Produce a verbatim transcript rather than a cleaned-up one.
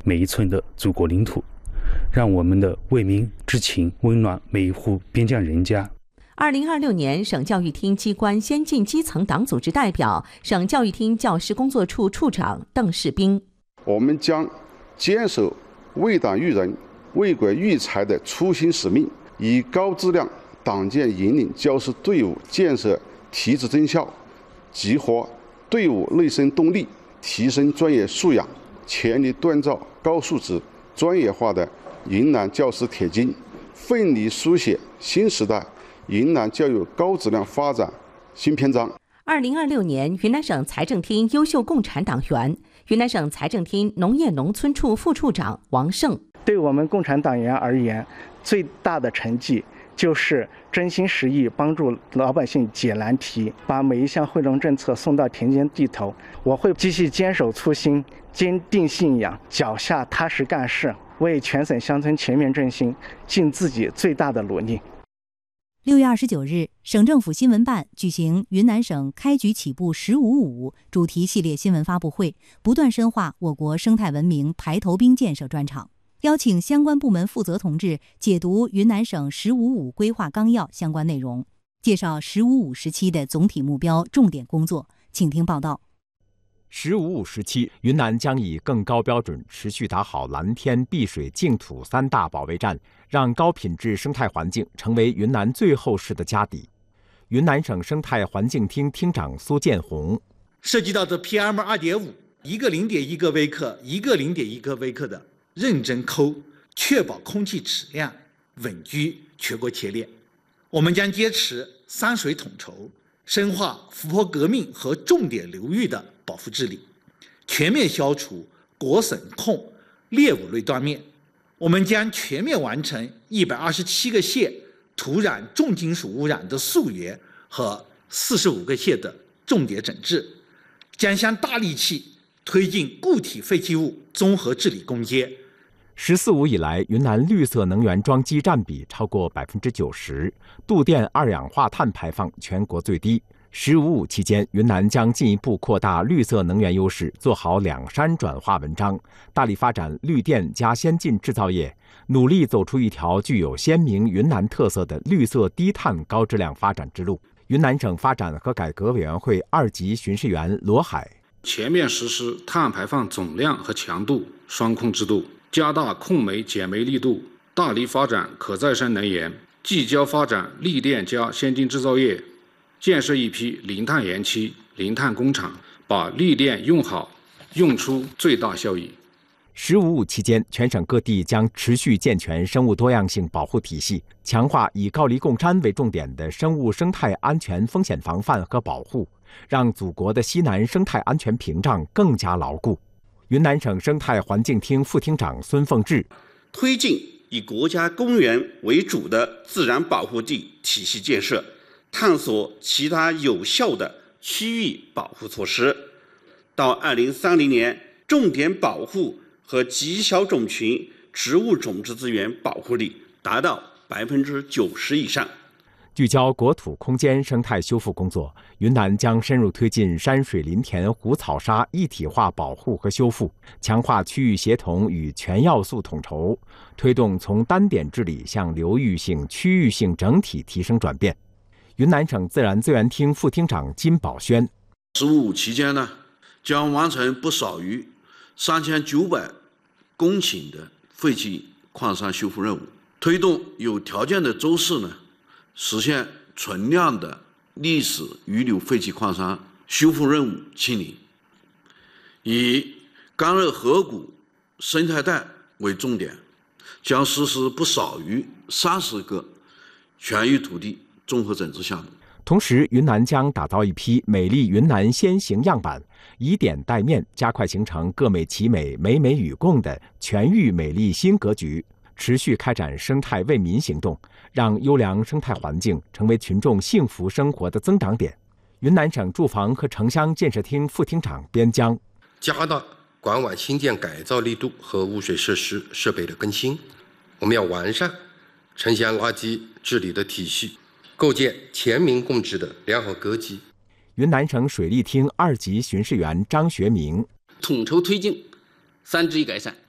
每一寸的祖国领土，让我们的为民之情温暖每一户边疆人家。 二零二六年，省教育厅机关先进基层党组织代表、省教育厅教师工作处处长邓世兵。 我们将坚守为党育人、为国育才的初心使命，以高质量党建引领教师队伍建设提质增效，激活队伍内生动力，提升专业素养，全力锻造高素质、专业化的云南教师铁军，奋力书写新时代云南教育高质量发展新篇章。 二零二六年，云南省财政厅优秀共产党员，云南省财政厅农业农村处副处长王胜。 对我们共产党员而言，最大的成绩就是真心实意帮助老百姓解难题，把每一项惠农政策送到田间地头。我会继续坚守初心，坚定信仰，脚下踏实干事，为全省乡村全面振兴尽自己最大的努力。 六月二十九日，省政府新闻办举行云南省开局起步“十五五”主题系列新闻发布会，不断深化我国生态文明排头兵建设专场，邀请相关部门负责同志解读云南省“十五五”规划纲要相关内容，介绍“十五五”时期的总体目标、重点工作。请听报道。 十五五时期，云南将以更高标准持续打好蓝天、碧水、净土三大保卫战，让高品质生态环境成为云南最厚实的家底。云南省生态环境厅厅长苏建红： 涉及到的 P M 二点五， 一个零点一个微克，一个零点一个微克的认真抠，确保空气质量稳居全国前列。我们将坚持三水统筹，深化湖泊革命和重点流域的保护治理，全面消除国省控猎物类断面。我们将全面完成一百二十七个县土壤重金属污染的溯源和四十五个县的重点整治，将向大力气推进固体废弃物综合治理攻坚。 十四五以来，云南绿色能源装机占比超过百分之九十，度电二氧化碳排放全国最低。十五五期间，云南将进一步扩大绿色能源优势，做好两山转化文章，大力发展绿电加先进制造业，努力走出一条具有鲜明云南特色的绿色低碳高质量发展之路。云南省发展和改革委员会二级巡视员罗海： 全面实施碳排放总量和强度双控制度，加大控煤减煤力度，大力发展可再生能源，聚焦发展绿电加先进制造业，建设一批零碳园区、零碳工厂，把绿电用好，用出最大效益。 十五五期间，全省各地将持续健全生物多样性保护体系，强化以高黎贡山为重点的生物生态安全风险防范和保护，让祖国的西南生态安全屏障更加牢固。云南省生态环境厅副厅长孙凤志： 推进以国家公园为主的自然保护地体系建设，探索其他有效的区域保护措施，到二零三零年，重点保护和极小种群植物种质资源保护率达到百分之九十以上。 聚焦国土空间生态修复工作，云南将深入推进山水林田湖草沙一体化保护和修复，强化区域协同与全要素统筹，推动从单点治理向流域性、区域性整体提升转变。云南省自然资源厅副厅长金宝轩： 十五五期间呢，将完成不少于三千九百公顷的废弃矿山修复任务，推动有条件的州市呢，实现存量的历史遗留废弃矿山修复任务清零，以干热河谷生态带为重点，将实施不少于三十个全域土地综合整治项目。 同时，云南将打造一批美丽云南先行样板，以点带面，加快形成各美其美、美美与共的全域美丽新格局，持续开展生态为民行动，让优良生态环境成为群众幸福生活的增长点。云南省住房和城乡建设厅副厅长边疆： 加大管网新建改造力度和污水设施设备的更新，我们要完善城乡垃圾治理的体系，构建全民共治的良好格局。 云南省水利厅二级巡视员张学明： 统筹推进三治一改善，